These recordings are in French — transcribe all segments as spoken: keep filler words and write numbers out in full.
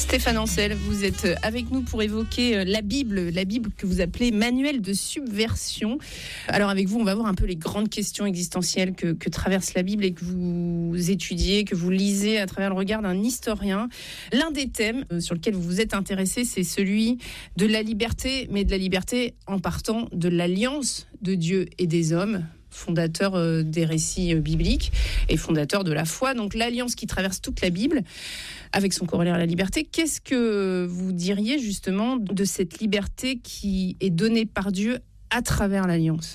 Stéphane Ancel, vous êtes avec nous pour évoquer la Bible, la Bible que vous appelez manuel de subversion. Alors avec vous, on va voir un peu les grandes questions existentielles que, que traverse la Bible et que vous étudiez, que vous lisez à travers le regard d'un historien. L'un des thèmes sur lequel vous vous êtes intéressé, c'est celui de la liberté, mais de la liberté en partant de l'alliance de Dieu et des hommes, fondateur euh, des récits euh, bibliques et fondateur de la foi, donc l'alliance qui traverse toute la Bible avec son corollaire la liberté. Qu'est-ce que vous diriez justement de cette liberté qui est donnée par Dieu à travers l'alliance,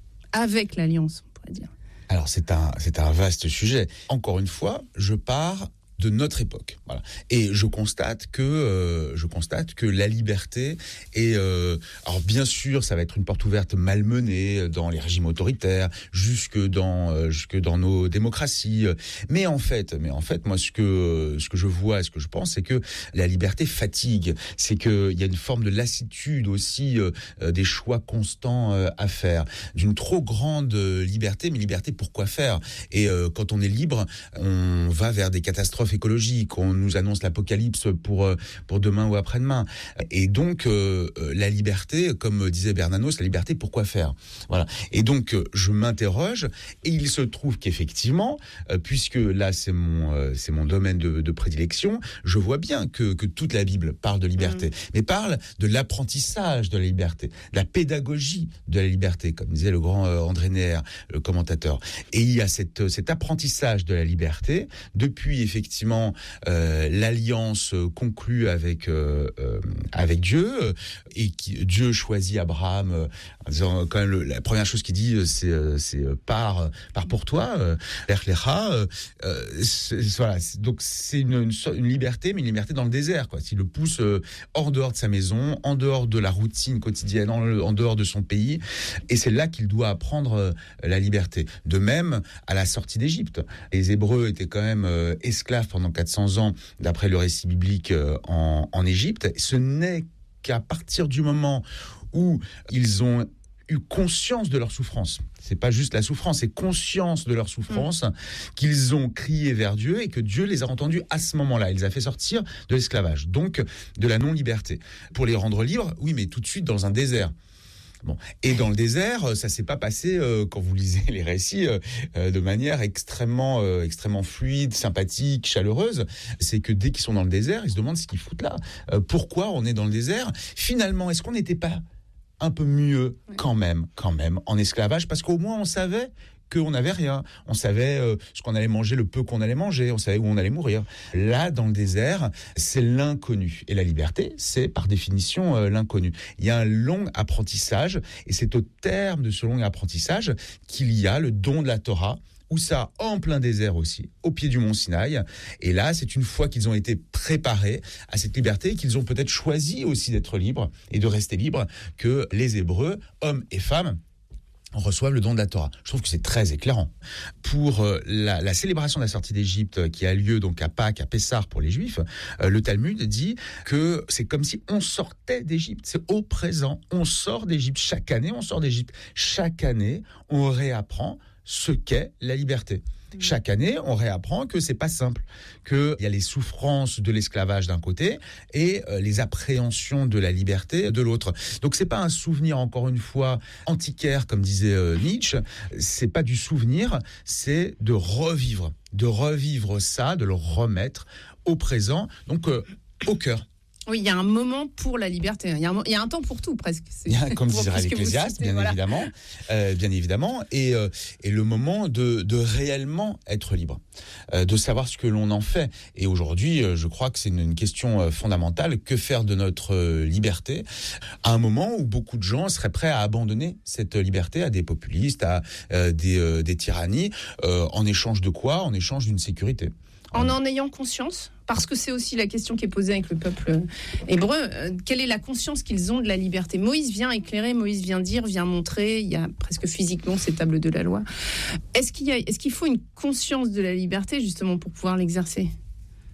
avec l'alliance, on pourrait dire? Alors c'est un, c'est un vaste sujet. Encore une fois, je pars de notre époque, voilà. Et je constate que euh, je constate que la liberté est, euh, alors bien sûr, ça va être une porte ouverte malmenée dans les régimes autoritaires, jusque dans euh, jusque dans nos démocraties. Mais en fait, mais en fait, moi, ce que ce que je vois, et ce que je pense, c'est que la liberté fatigue. C'est que il y a une forme de lassitude aussi euh, des choix constants euh, à faire, d'une trop grande liberté. Mais liberté, pourquoi faire? Et euh, quand on est libre, on va vers des catastrophes écologique, on nous annonce l'apocalypse pour pour demain ou après-demain. Et donc euh, la liberté, comme disait Bernanos, la liberté, pourquoi faire? Voilà. Et donc je m'interroge, et il se trouve qu'effectivement, euh, puisque là c'est mon euh, c'est mon domaine de, de prédilection, je vois bien que que toute la Bible parle de liberté, mmh. mais parle de l'apprentissage de la liberté, de la pédagogie de la liberté, comme disait le grand euh, André Neher, le commentateur. Et il y a cette cet apprentissage de la liberté depuis effectivement Euh, l'alliance conclue avec euh, euh, avec Dieu, euh, et qui Dieu choisit Abraham euh, en disant quand même le, la première chose qu'il dit c'est euh, c'est euh, pars pars pour toi euh, Lech Lecha, euh, euh, voilà, c'est, donc c'est une, une une liberté, mais une liberté dans le désert, quoi. S'il le pousse euh, hors dehors de sa maison, en dehors de la routine quotidienne, en, en dehors de son pays, et c'est là qu'il doit apprendre euh, la liberté. De même à la sortie d'Égypte, les Hébreux étaient quand même euh, esclaves pendant quatre cents ans, d'après le récit biblique euh, en, en Égypte. Ce n'est qu'à partir du moment où ils ont eu conscience de leur souffrance, c'est pas juste la souffrance, c'est conscience de leur souffrance, mmh. qu'ils ont crié vers Dieu et que Dieu les a entendus à ce moment-là. Il les a fait sortir de l'esclavage, donc de la non-liberté. Pour les rendre libres, oui, mais tout de suite dans un désert. Bon. Et dans le désert, ça s'est pas passé euh, quand vous lisez les récits euh, de manière extrêmement, euh, extrêmement fluide, sympathique, chaleureuse. C'est que dès qu'ils sont dans le désert, ils se demandent ce qu'ils foutent là. Euh, pourquoi on est dans le désert? Finalement, est-ce qu'on n'était pas un peu mieux quand même, quand même, en esclavage? Parce qu'au moins on savait qu'on n'avait rien. On savait euh, ce qu'on allait manger, le peu qu'on allait manger. On savait où on allait mourir. Là, dans le désert, c'est l'inconnu. Et la liberté, c'est par définition euh, l'inconnu. Il y a un long apprentissage, et c'est au terme de ce long apprentissage qu'il y a le don de la Torah, où ça, en plein désert aussi, au pied du mont Sinaï. Et là, c'est une fois qu'ils ont été préparés à cette liberté, qu'ils ont peut-être choisi aussi d'être libres et de rester libres, que les Hébreux, hommes et femmes, reçoivent le don de la Torah. Je trouve que c'est très éclairant. Pour euh, la, la célébration de la sortie d'Égypte, euh, qui a lieu donc à Pâques, à Pessah pour les Juifs, euh, le Talmud dit que c'est comme si on sortait d'Égypte. C'est au présent, on sort d'Égypte. Chaque année, on sort d'Égypte. Chaque année, on réapprend ce qu'est la liberté. Chaque année, on réapprend que c'est pas simple, qu'il y a les souffrances de l'esclavage d'un côté et euh, les appréhensions de la liberté de l'autre. Donc c'est pas un souvenir, encore une fois, antiquaire, comme disait euh, Nietzsche. C'est pas du souvenir, c'est de revivre, de revivre ça, de le remettre au présent, donc euh, au cœur. Oui, il y a un moment pour la liberté. Il y a un, il y a un temps pour tout, presque. C'est, il y a, comme dirait l'Ecclésiaste, bien voilà. évidemment, euh, bien évidemment, et, euh, et le moment de, de réellement être libre, euh, de savoir ce que l'on en fait. Et aujourd'hui, euh, je crois que c'est une, une question euh, fondamentale. Que faire de notre euh, liberté à un moment où beaucoup de gens seraient prêts à abandonner cette liberté à des populistes, à euh, des, euh, des tyrannies, euh, en échange de quoi? En échange d'une sécurité. En en ayant conscience, parce que c'est aussi la question qui est posée avec le peuple hébreu, euh, quelle est la conscience qu'ils ont de la liberté? Moïse vient éclairer, Moïse vient dire, vient montrer, il y a presque physiquement ces tables de la loi. Est-ce qu'il y a, est-ce qu'il faut une conscience de la liberté justement pour pouvoir l'exercer?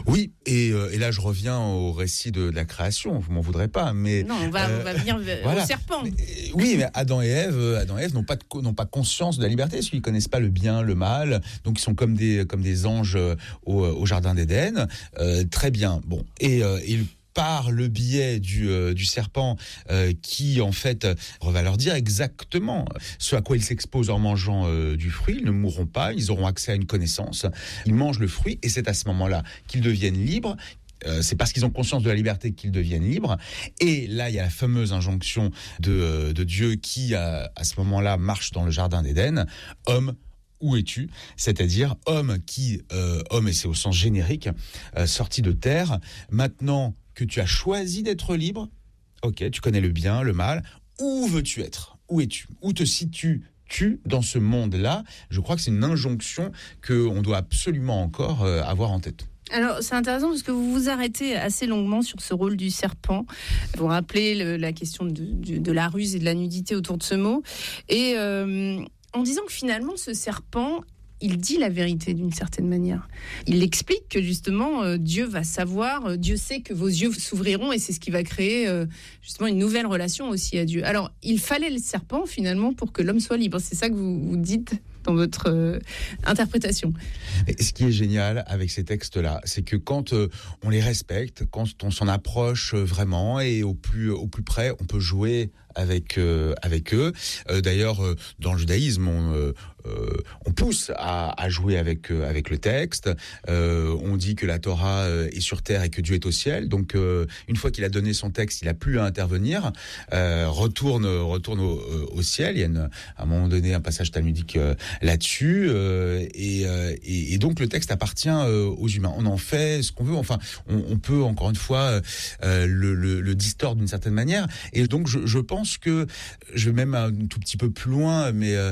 Oui, et, euh, et là je reviens au récit de, de la création, vous m'en voudrez pas, mais... Non, on va, euh, on va venir voilà. au serpent. Mais, oui, mais Adam et Ève, Adam et Ève n'ont pas, de, n'ont pas conscience de la liberté, parce qu'ils ne connaissent pas le bien, le mal, donc ils sont comme des, comme des anges au, au Jardin d'Éden. Euh, très bien, bon, et euh, ils par le biais du, euh, du serpent euh, qui, en fait, va leur dire exactement ce à quoi ils s'exposent en mangeant euh, du fruit. Ils ne mourront pas, ils auront accès à une connaissance. Ils mangent le fruit et c'est à ce moment-là qu'ils deviennent libres. Euh, c'est parce qu'ils ont conscience de la liberté qu'ils deviennent libres. Et là, il y a la fameuse injonction de, euh, de Dieu qui, à, à ce moment-là, marche dans le Jardin d'Éden. Homme, où es-tu ? C'est-à-dire homme qui, euh, homme, et c'est au sens générique, euh, sorti de terre, maintenant que tu as choisi d'être libre, ok, tu connais le bien, le mal, où veux-tu être ? Où es-tu ? Où te situes-tu dans ce monde-là ? Je crois que c'est une injonction qu'on doit absolument encore euh, avoir en tête. Alors, c'est intéressant parce que vous vous arrêtez assez longuement sur ce rôle du serpent. Vous rappelez le, la question de, de, de la ruse et de la nudité autour de ce mot. Et euh, en disant que finalement, ce serpent... il dit la vérité d'une certaine manière. Il explique que justement, euh, Dieu va savoir, euh, Dieu sait que vos yeux s'ouvriront et c'est ce qui va créer euh, justement une nouvelle relation aussi à Dieu. Alors, il fallait le serpent finalement pour que l'homme soit libre. C'est ça que vous, vous dites dans votre euh, interprétation. Et ce qui est génial avec ces textes-là, c'est que quand euh, on les respecte, quand on s'en approche vraiment et au plus, au plus près, on peut jouer avec, euh, avec eux. Euh, d'ailleurs, euh, dans le judaïsme, on, euh, euh, on pousse à, à jouer avec, euh, avec le texte. Euh, on dit que la Torah euh, est sur terre et que Dieu est au ciel. Donc, euh, une fois qu'il a donné son texte, il n'a plus à intervenir. Euh, retourne retourne au, au ciel. Il y a une, à un moment donné un passage talmudique euh, là-dessus. Euh, et, euh, et, et donc, le texte appartient euh, aux humains. On en fait ce qu'on veut. Enfin, on, on peut, encore une fois, euh, le, le, le distordre d'une certaine manière. Et donc, je, je pense que, je vais même un tout petit peu plus loin, mais euh,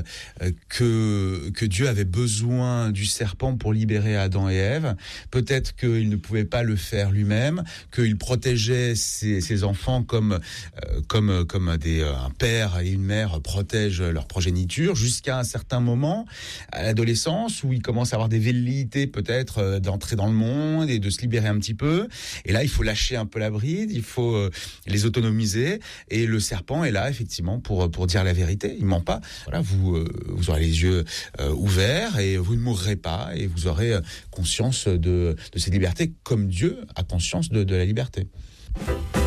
que, que Dieu avait besoin du serpent pour libérer Adam et Ève. Peut-être qu'il ne pouvait pas le faire lui-même, qu'il protégeait ses, ses enfants comme, euh, comme, comme des, un père et une mère protègent leur progéniture, jusqu'à un certain moment, à l'adolescence, où ils commencent à avoir des velléités peut-être d'entrer dans le monde et de se libérer un petit peu. Et là, il faut lâcher un peu la bride, il faut euh, les autonomiser. Et le serpent est là, effectivement, pour, pour dire la vérité. Il ment pas. Voilà, vous, euh, vous aurez les yeux euh, ouverts et vous ne mourrez pas et vous aurez conscience de, de cette liberté comme Dieu a conscience de, de la liberté.